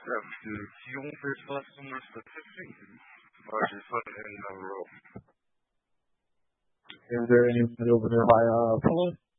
Yung first customer specific or just one in a row? Is there any over there by Polo?